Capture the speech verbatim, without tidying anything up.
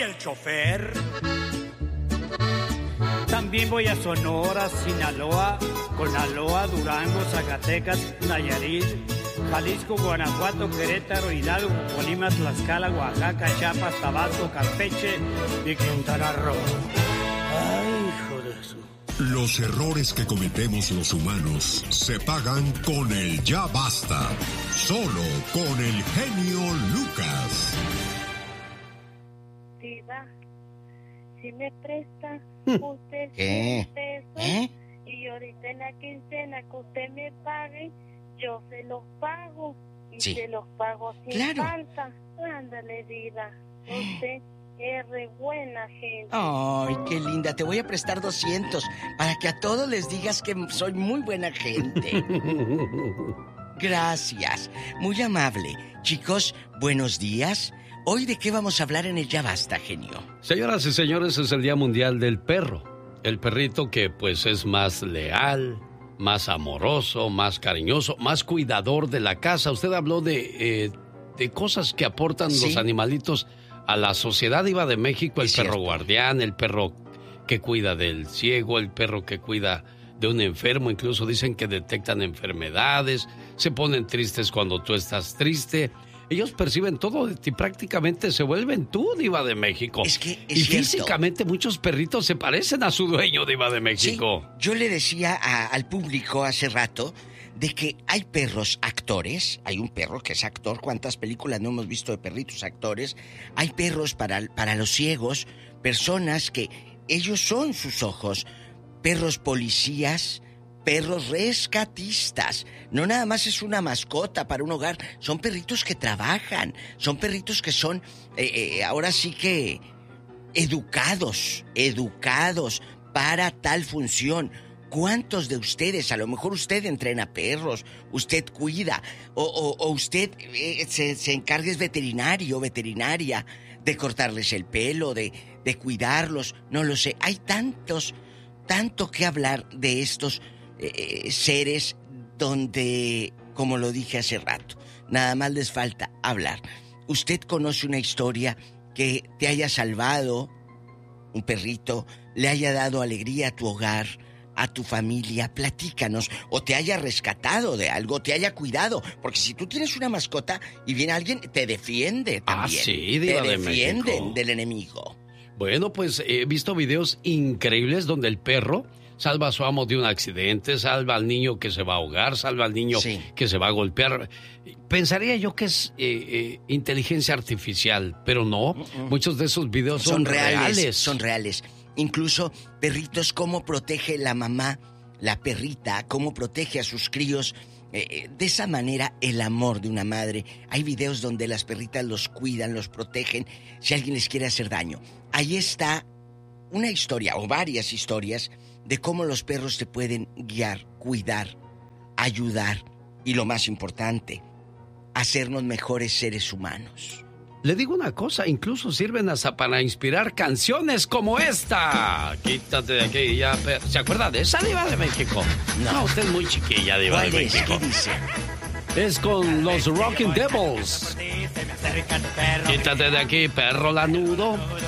el chofer. También voy a Sonora, Sinaloa, Conaloa, Durango, Zacatecas, Nayarit, Jalisco, Guanajuato, Querétaro, Hidalgo, Colima, Tlaxcala, Oaxaca, Chiapas, Tabasco, Campeche y Quintana Roo. Ay, hijo de su... Los errores que cometemos los humanos se pagan con el ya basta. Solo con el genio Lucas. Diva, si me presta usted ¿Qué? cien pesos ¿Eh? y ahorita en la quincena que usted me pague, yo se los pago y Sí. se los pago sin Claro. falta. Ándale, Diva, usted es re buena gente. Ay, qué linda. Te voy a prestar doscientos para que a todos les digas que soy muy buena gente. Gracias. Muy amable. Chicos, buenos días. Hoy, ¿de qué vamos a hablar en el Ya Basta, genio? Señoras y señores, es el Día Mundial del Perro. El perrito que pues es más leal, más amoroso, más cariñoso, más cuidador de la casa. Usted habló de, eh, de cosas que aportan Sí. los animalitos a la sociedad. Iba de México el Es perro cierto. guardián, el perro que cuida del ciego, el perro que cuida de un enfermo. Incluso dicen que detectan enfermedades, se ponen tristes cuando tú estás triste. Ellos perciben todo de ti, prácticamente se vuelven tú, Diva de México. Es que es y cierto. físicamente muchos perritos se parecen a su dueño, Diva de Sí, México. yo le decía a- al público hace rato de que hay perros actores. Hay un perro que es actor. ¿Cuántas películas no hemos visto de perritos actores? Hay perros para, para los ciegos, personas que ellos son sus ojos. Perros policías, perros rescatistas. No nada más es una mascota para un hogar. Son perritos que trabajan. Son perritos que son, eh, eh, ahora sí que, educados, educados para tal función. ¿Cuántos de ustedes, a lo mejor usted entrena perros, usted cuida, o, o, o usted eh, se, se encarga, es veterinario, veterinaria, de cortarles el pelo, de, de cuidarlos? No lo sé. Hay tantos, tanto que hablar de estos eh, seres donde, como lo dije hace rato, nada más les falta hablar. ¿Usted conoce una historia que te haya salvado, un perrito, le haya dado alegría a tu hogar, a tu familia? Platícanos. O te haya rescatado de algo, te haya cuidado. Porque si tú tienes una mascota y viene alguien, te defiende Ah, también. sí, Diva te de defienden México. del enemigo. Bueno, pues he visto videos increíbles donde el perro salva a su amo de un accidente, salva al niño que se va a ahogar, salva al niño Sí. que se va a golpear. Pensaría yo que es eh, eh, inteligencia artificial, pero no. Uh-uh. Muchos de esos videos son, Son reales, reales. son reales. Incluso perritos, cómo protege la mamá, la perrita, cómo protege a sus críos. Eh, eh, de esa manera, el amor de una madre. Hay videos donde las perritas los cuidan, los protegen, si alguien les quiere hacer daño. Ahí está una historia, o varias historias, de cómo los perros te pueden guiar, cuidar, ayudar, y lo más importante, hacernos mejores seres humanos. Le digo una cosa, incluso sirven hasta para inspirar canciones como esta. Quítate de aquí ya. per- ¿Se acuerda de esa, Diva de México? No. No, usted es muy chiquilla, Diva de ¿Cuál es? México. ¿Qué dice? Es con los Rockin' Devils. Quítate de aquí, perro lanudo.